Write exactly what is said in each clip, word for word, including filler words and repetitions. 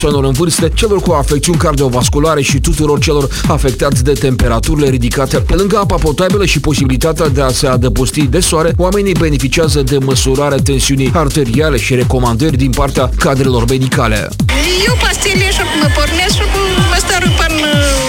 persoanelor în vârstă, celor cu afecțiuni cardiovasculare și tuturor celor afectați de temperaturile ridicate. Pe lângă apa potabilă și posibilitatea de a se adăposti de soare, oamenii beneficiază de măsurarea tensiunii arteriale și recomandări din partea cadrelor medicale. Eu pastile și mă pornesc și mă stau până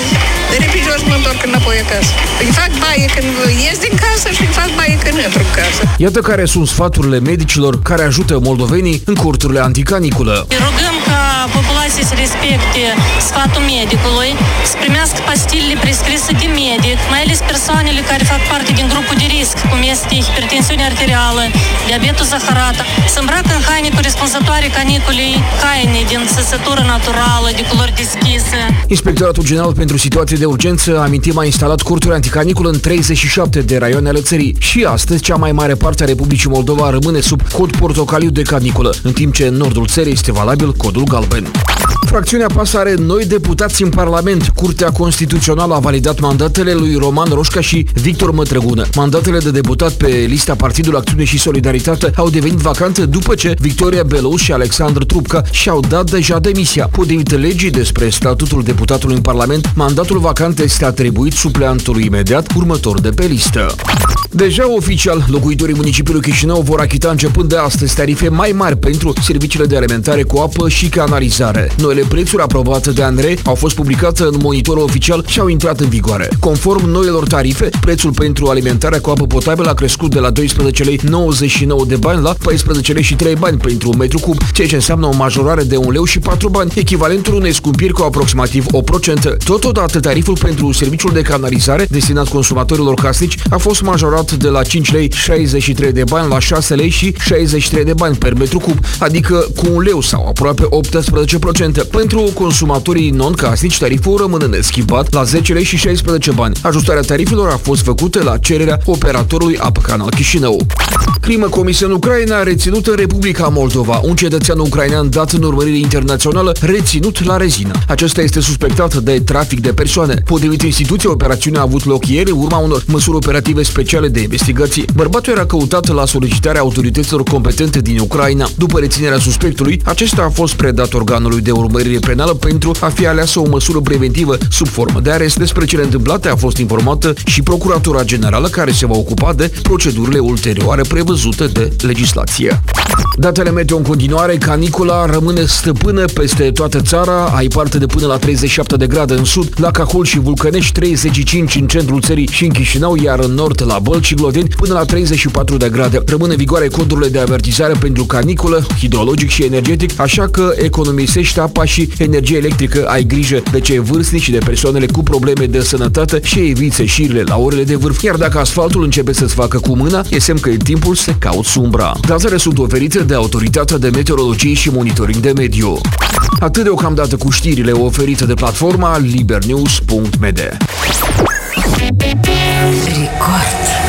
repijos mă întorc înapoi acasă. Îi fac baie când ies din casă și îi fac baie când intru în casă. Iată care sunt sfaturile medicilor care ajută moldovenii în curturile anticaniculă. Rugăm ca populația să respecte sfatul medicului, să primească pastilele prescrise de medic, mai ales persoanele care fac parte din grupul de risc, cum este hipertensiunea arterială, diabetul zaharat, să îmbracă în haine corespunzătoare caniculei, haine din țesătură naturală, de culori deschise. Inspectoratul General pentru Situații de Urgență, amintim, a instalat curturi anticaniculă în treizeci și șapte de raioane ale țării și astăzi cea mai mare parte a Republicii Moldova rămâne sub cod portocaliu de caniculă, în timp ce în nordul țării este valabil codul galben. Fracțiunea P A S are noi deputați în Parlament. Curtea Constituțională a validat mandatele lui Roman Roșca și Victor Mătrăgună. Mandatele de deputat pe lista Partidului Acțiune și Solidaritate au devenit vacante după ce Victoria Belou și Alexandru Trupca și-au dat deja demisia. Potrivit legii despre statutul deputatului în Parlament, mandatul vacant este atribuit supleantului imediat următor de pe listă. Deja oficial, locuitorii municipiului Chișinău vor achita începând de astăzi tarife mai mari pentru serviciile de alimentare cu apă și canalizare. Noile prețuri aprobate de A N R E au fost publicate în monitorul oficial și au intrat în vigoare. Conform noilor tarife, prețul pentru alimentarea cu apă potabilă a crescut de la doisprezece lei nouăzeci și nouă de bani la paisprezece lei și trei bani pentru un metru cub, ceea ce înseamnă o majorare de un leu și patru bani, echivalentul unei scumpiri cu aproximativ opt la sută. Totodată, tariful pentru serviciul de canalizare destinat consumatorilor casnici a fost majorat de la cinci lei șaizeci și trei de bani la șase lei și șaizeci și trei de bani per metru cub, adică cu un leu sau aproape optsprezece la sută. Pentru consumatorii non-casnici, tariful rămâne neschimbat la zece lei și șaisprezece bani. Ajustarea tarifelor a fost făcută la cererea operatorului Apă Canal Chișinău. Crimă comisă în Ucraina, reținut în Republica Moldova. Un cetățean ucrainean dat în urmărire internațională, reținut la rezină. Acesta este suspectat de trafic de persoane. Potrivit instituției, operațiunea a avut loc ieri, urma unor măsuri operative speciale de investigații. Bărbatul era căutat la solicitarea autorităților competente din Ucraina. După reținerea suspectului, acesta a fost predat organului de urmărire penală pentru a fi aleasă o măsură preventivă sub formă de arest. Despre cele întâmplate a fost informată și Procuratura Generală, care se va ocupa de procedurile ulterioare prevăzute de legislație. Datele meteo în continuare, canicula rămâne stăpână peste toată țara, ai parte de până la treizeci și șapte de grade în sud, la Cahul și Vulcănești, treizeci și cinci în centrul țării și în Chișinău, iar în nord la Bălți și Glodeni până la treizeci și patru de grade. Rămân în vigoare codurile de avertizare pentru caniculă, hidrologic și energetic, așa că economisești apa și energie electrică, ai grijă de cei vârstnici și de persoanele cu probleme de sănătate și eviți ieșirile la orele de vârf. Iar dacă asfaltul începe să-ți facă cu mâna, e semn că e timpul să cauți umbra. Datele sunt oferite de Autoritatea de Meteorologie și Monitoring de Mediu. Atât deocamdată cu știrile oferite de platforma libernews punct m d. Record.